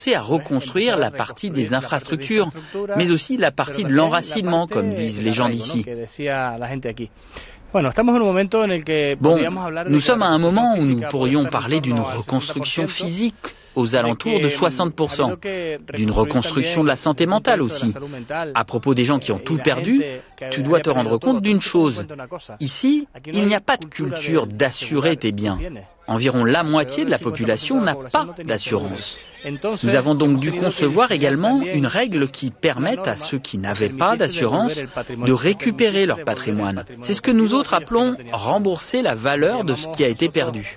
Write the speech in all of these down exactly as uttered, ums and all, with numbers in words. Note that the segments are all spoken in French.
à reconstruire la partie des infrastructures, mais aussi la partie de l'enracinement, comme disent les gens d'ici. Bon, nous sommes à un moment où nous pourrions parler d'une reconstruction physique aux alentours de soixante pour cent, d'une reconstruction de la santé mentale aussi. À propos des gens qui ont tout perdu, tu dois te rendre compte d'une chose. Ici, il n'y a pas de culture d'assurer tes biens. Environ la moitié de la population n'a pas d'assurance. Nous avons donc dû concevoir également une règle qui permette à ceux qui n'avaient pas d'assurance de récupérer leur patrimoine. C'est ce que nous autres appelons rembourser la valeur de ce qui a été perdu.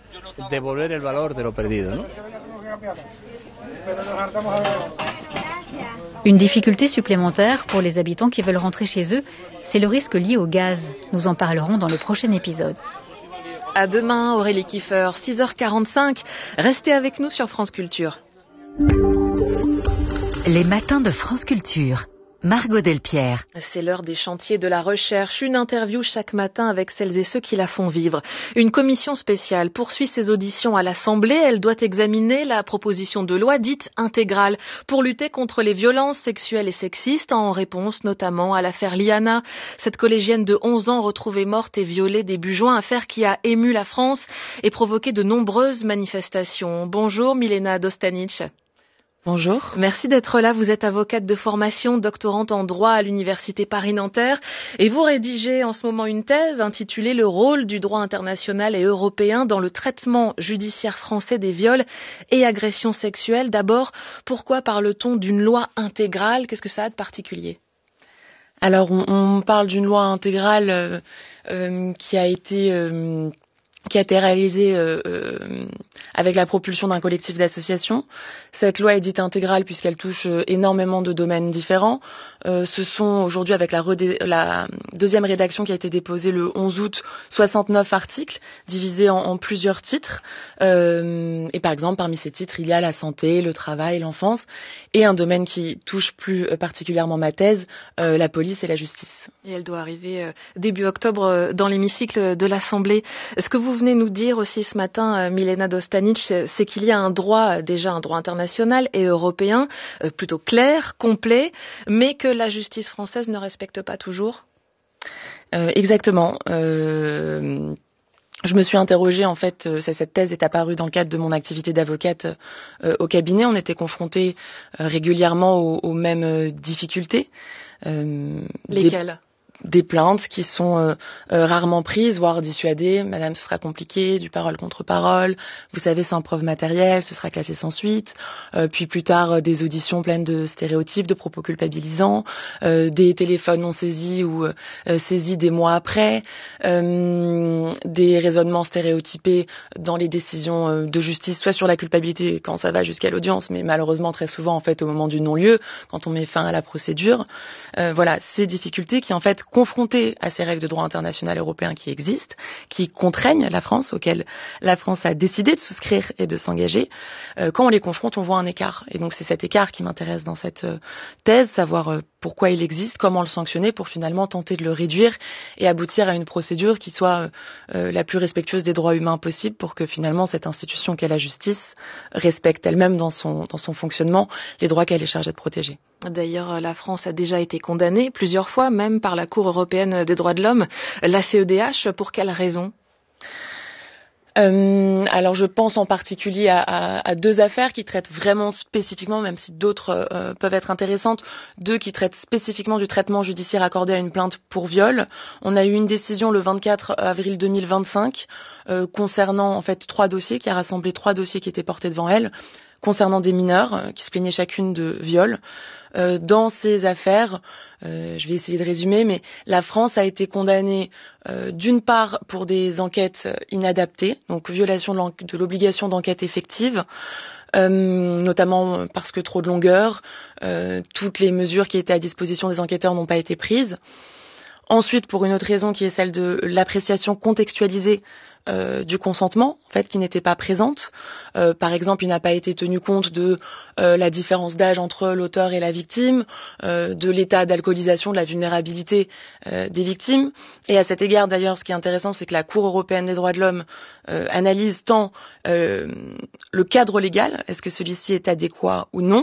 Une difficulté supplémentaire pour les habitants qui veulent rentrer chez eux, c'est le risque lié au gaz. Nous en parlerons dans le prochain épisode. À demain, Aurélie Kiefer, six heures quarante-cinq. Restez avec nous sur France Culture. Les matins de France Culture. Margot Delpierre. C'est l'heure des chantiers de la recherche. Une interview chaque matin avec celles et ceux qui la font vivre. Une commission spéciale poursuit ses auditions à l'Assemblée. Elle doit examiner la proposition de loi dite intégrale pour lutter contre les violences sexuelles et sexistes en réponse notamment à l'affaire Liana. Cette collégienne de onze ans retrouvée morte et violée début juin, affaire qui a ému la France et provoqué de nombreuses manifestations. Bonjour Milena Dostanic. Bonjour. Merci d'être là. Vous êtes avocate de formation, doctorante en droit à l'Université Paris-Nanterre et vous rédigez en ce moment une thèse intitulée « Le rôle du droit international et européen dans le traitement judiciaire français des viols et agressions sexuelles ». D'abord, pourquoi parle-t-on d'une loi intégrale ? Qu'est-ce que ça a de particulier ? Alors, on, on parle d'une loi intégrale euh, euh, qui a été... Euh, qui a été réalisée euh, euh, avec la propulsion d'un collectif d'associations. Cette loi est dite intégrale puisqu'elle touche euh, énormément de domaines différents. Euh, ce sont aujourd'hui, avec la, redé- la deuxième rédaction qui a été déposée le onze août, soixante-neuf articles divisés en, en plusieurs titres. Euh, et par exemple, parmi ces titres, il y a la santé, le travail, l'enfance et un domaine qui touche plus particulièrement ma thèse, euh, la police et la justice. Et elle doit arriver euh, début octobre euh, dans l'hémicycle de l'Assemblée. Ce que vous venez nous dire aussi ce matin, Milena Dostanic, c'est, c'est qu'il y a un droit, déjà un droit international et européen, euh, plutôt clair, complet, mais que la justice française ne respecte pas toujours. Euh, exactement. Euh... Je me suis interrogée, en fait, euh, cette thèse est apparue dans le cadre de mon activité d'avocate euh, au cabinet. On était confrontés euh, régulièrement aux, aux mêmes euh, difficultés. Euh, Lesquelles ? Des plaintes qui sont euh, euh, rarement prises, voire dissuadées. Madame, ce sera compliqué, du parole contre parole. Vous savez, sans preuve matérielle, ce sera classé sans suite. Euh, puis plus tard, euh, des auditions pleines de stéréotypes, de propos culpabilisants, euh, des téléphones non saisis ou euh, saisis des mois après, euh, des raisonnements stéréotypés dans les décisions euh, de justice, soit sur la culpabilité quand ça va jusqu'à l'audience, mais malheureusement très souvent en fait au moment du non-lieu, quand on met fin à la procédure. Euh, voilà, ces difficultés qui en fait confrontés à ces règles de droit international européen qui existent, qui contraignent la France, auxquelles la France a décidé de souscrire et de s'engager, euh, quand on les confronte, on voit un écart. Et donc c'est cet écart qui m'intéresse dans cette euh, thèse, savoir euh, pourquoi il existe, comment le sanctionner pour finalement tenter de le réduire et aboutir à une procédure qui soit euh, la plus respectueuse des droits humains possible pour que finalement cette institution qu'est la justice respecte elle-même dans son, dans son fonctionnement les droits qu'elle est chargée de protéger. D'ailleurs, la France a déjà été condamnée plusieurs fois, même par la Cour européenne des droits de l'homme, la C E D H. Pour quelles raisons ? Euh, alors je pense en particulier à, à, à deux affaires qui traitent vraiment spécifiquement, même si d'autres euh, peuvent être intéressantes, deux qui traitent spécifiquement du traitement judiciaire accordé à une plainte pour viol. On a eu une décision le vingt-quatre avril deux mille vingt-cinq euh, concernant en fait trois dossiers, qui a rassemblé trois dossiers qui étaient portés devant elle, concernant des mineurs euh, qui se plaignaient chacune de viol. Euh, dans ces affaires, euh, je vais essayer de résumer, mais la France a été condamnée euh, d'une part pour des enquêtes inadaptées, donc violation de, de l'obligation d'enquête effective, euh, notamment parce que trop de longueur, euh, toutes les mesures qui étaient à disposition des enquêteurs n'ont pas été prises. Ensuite, pour une autre raison qui est celle de l'appréciation contextualisée euh, du consentement, en fait, qui n'était pas présente. Euh, par exemple, il n'a pas été tenu compte de euh, la différence d'âge entre l'auteur et la victime, euh, de l'état d'alcoolisation, de la vulnérabilité euh, des victimes. Et à cet égard, d'ailleurs, ce qui est intéressant, c'est que la Cour européenne des droits de l'homme euh, analyse tant euh, le cadre légal, est-ce que celui-ci est adéquat ou non,